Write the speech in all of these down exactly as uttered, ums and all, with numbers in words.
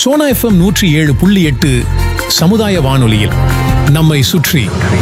Sona FM நூற்றி ஏழு புள்ளி எட்டு சமுதாய வானொலியில் நம்மை சுற்றி.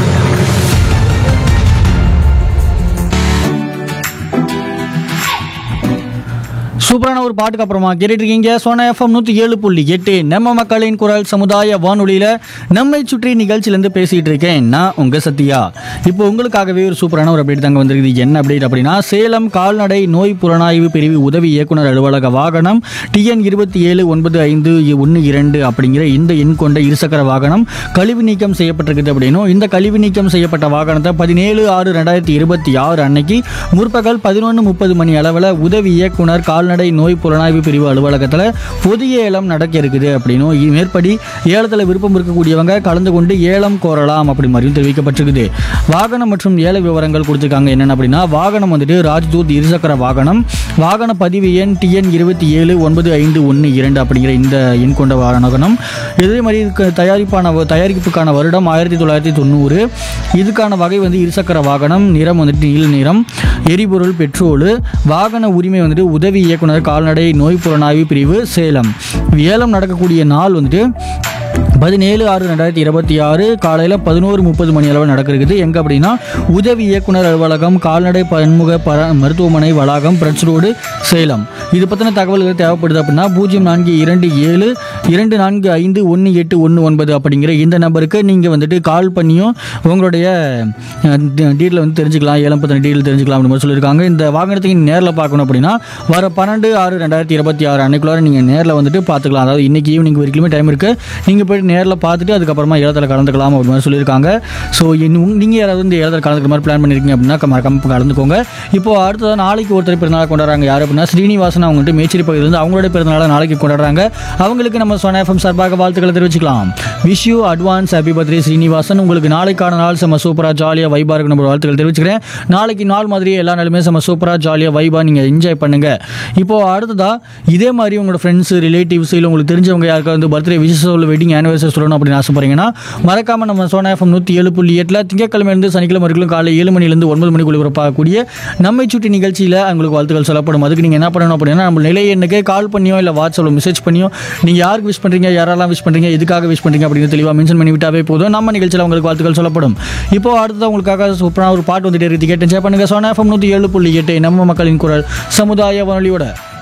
சூப்பரான ஒரு பாட்டுக்கு அப்புறமா கேட்டுட்டு இருக்கீங்க சோனா எஃப்எம் நூற்றி ஏழு புள்ளி எட்டு நம்ம மக்களின் குரல் சமுதாய வானொலியில் நம்மை சுற்றி நிகழ்ச்சியிலேருந்து பேசிகிட்டு இருக்கேன் நான் உங்கள் சத்யா. இப்போ உங்களுக்காகவே ஒரு சூப்பரான ஒரு அப்டேட் தாங்க வந்திருக்குது. என்ன அப்டேட் அப்படின்னா, சேலம் கால்நடை நோய் புலனாய்வு பிரிவு உதவி இயக்குனர் அலுவலக வாகனம் டிஎன் இருபத்தி ஏழு ஒன்பது ஐந்து ஒன்று இரண்டு அப்படிங்கிற இந்த எண் கொண்ட இருசக்கர வாகனம் கழிவு நீக்கம் செய்யப்பட்டிருக்குது. அப்படின்னும் இந்த கழிவு நீக்கம் செய்யப்பட்ட வாகனத்தை பதினேழு ஆறு ரெண்டாயிரத்தி இருபத்தி ஆறு அன்னைக்கு முற்பகல் பதினொன்று முப்பது மணி அளவில் உதவி இயக்குனர் கால்நடை நோய் புலனாய்வு பிரிவு அலுவலகத்தில் பொது ஏலம் நடக்க இருக்குது அப்படின்னும், மேற்படி ஏலத்தில் விருப்பம் இருக்கக்கூடியவங்க கலந்து கொண்டு ஏலம் கோரலாம் அப்படி மாதிரியும் தெரிவிக்கப்பட்டிருக்குது. வாகனம் மற்றும் ஏல விவரங்கள் கொடுத்துருக்காங்க. என்னென்ன அப்படின்னா, வாகனம் வந்துட்டு ராஜ்தூத் இருசக்கர வாகனம், வாகன பதிவு எண் டிஎன் இருபத்தி ஏழு ஒன்பது ஐந்து ஒன்று இரண்டு அப்படிங்கிற இந்த எண் கொண்ட வாகனம். இதே மாதிரி தயாரிப்பான தயாரிப்புக்கான வருடம் ஆயிரத்தி தொள்ளாயிரத்தி தொண்ணூறு. இதுக்கான வகை வந்து இருசக்கர வாகனம், நிறம் வந்துட்டு நீல நிறம், எரிபொருள் பெட்ரோலு, வாகன உரிமை வந்துட்டு உதவி இயக்குனர் கால்நடை நோய் புலனாய்வு பிரிவு சேலம். ஏலம் நடக்கக்கூடிய நாள் வந்துட்டு பதினேழு ஆறு ரெண்டாயிரத்தி இருபத்தி ஆறு காலையில் பதினோரு முப்பது மணி அளவில் நடக்கிறது. எங்கே அப்படின்னா, உதவி இயக்குனர் அலுவலகம், கால்நடை பன்முக பர மருத்துவமனை வளாகம், பிரட்ஸ் ரோடு, சேலம். இது பற்றின தகவல்கள் தேவைப்படுது அப்படின்னா பூஜ்ஜியம் நான்கு இரண்டு ஏழு இரண்டு நான்கு ஐந்து ஒன்று எட்டு ஒன்று ஒன்பது அப்படிங்கிற இந்த நம்பருக்கு நீங்கள் வந்துட்டு கால் பண்ணியும் உங்களுடைய டீட்டெயில் வந்து தெரிஞ்சுக்கலாம், ஏலம் பற்றின டீட்டெயில் தெரிஞ்சுக்கலாம் அப்படின்னு மாதிரி சொல்லியிருக்காங்க. இந்த வாகனத்துக்கு நேரில் பார்க்கணும் அப்படின்னா வர பன்னெண்டு ஆறு ரெண்டாயிரத்தி இருபத்தி ஆறு அன்னைக்குள்ளார நீங்கள் நேரில் வந்துட்டு பார்த்துக்கலாம். அதாவது இன்றைக்கி ஈவினிங் வரைக்குமே டைம் இருக்குது. நீங்கள் போய்ட்டு நேரில் பார்த்துட்டு அதுக்கப்புறமா ஏலத்தில் கலந்துக்கலாம் அப்படி மாதிரி சொல்லியிருக்காங்க. ஸோ நீங்கள் யாராவது இந்த ஏலத்தில் கலந்துக்கிற மாதிரி பிளான் பண்ணியிருக்கீங்க அப்படின்னா மறக்காம கலந்துக்கோங்க. இப்போ அடுத்ததாக நாளைக்கு ஒருத்தர் பிறந்தநாள் கொண்டாடுறாங்க. யார் அப்படின்னா ஸ்ரீனிவாசன். அவங்க வந்துட்டு மேச்சேரி பகுதியிலிருந்து அவங்களோட பிறந்தநாளை நாளைக்கு கொண்டாடுறாங்க. அவங்களுக்கு நம்ம சோனா எஃப்எம் சார்பாக வாழ்த்துக்களை தெரிவிச்சுக்கலாம். Wish you advance happy birthday Srinivasan. உங்களுக்கு நாளைக்கான நாள் செம்ம சூப்பராக ஜாலியாக வைபாக இருக்கு நம்ம வாழ்த்துக்கள் தெரிவிச்சுக்கிறேன். நாளைக்கு நாள் மாதிரியே எல்லா நாளுமே செம்ம சூப்பராக ஜாலியாக வைபாக நீங்கள் என்ஜாய் பண்ணுங்கள். இப்போது அடுத்ததாக இதே மாதிரி உங்களோட ஃப்ரெண்ட்ஸு ரிலேட்டிவ்ஸ் இல்லை உங்களுக்கு தெரிஞ்சவங்க யாருக்காவது வந்து பர்த்டே விஷஸ் சொல்ல வெட்டிங் ஆனிவர்சரி சொல்லணும் அப்படின்னு ஆசைப்படுறீங்கன்னா மறக்காம நம்ம சோனா எஃப்எம் நூற்றி ஏழு புள்ளி எட்டில் திங்கட்கிழமையிலிருந்து சனிக்கிழமை வரைக்கும் காலை ஏழு மணிலேருந்து ஒன்பது மணிக்குள்ள பார்க்கக்கூடிய நம்மை சுற்றி நிகழ்ச்சியில் உங்களுக்கு வாழ்த்துக்கள் சொல்லப்படும். அதுக்கு நீங்கள் என்ன பண்ணணும் அப்படின்னா, நம்ம நிலை எண்ணுக்கு கால் பண்ணியோ இல்லை வாட்ஸ்அப்பில் மெசேஜ் பண்ணியோ நீங்கள் யாருக்கு விஷ் பண்ணுறீங்க, யாரெல்லாம் விஷ் பண்ணுறீங்க, எதுக்காக விஷ் பண்ணுறீங்க அப்படின்னு தெளிவாக மென்ஷன் பண்ணி விட்டாவே போதும். நம்ம நிகழ்ச்சியில் உங்களுக்கு வாழ்த்துக்கள் சொல்லப்படும். இப்போ அடுத்தது உங்களுக்காக சூப்பரான ஒரு பாட்டு வந்துட்டு இருக்கு. கேட்டு என்ஜாய் பண்ணுங்க. சோனா எஃப்எம் நூற்றி ஏழு புள்ளி எட்டு நம்ம மக்களின் குரல் சமுதாய வானொலியோட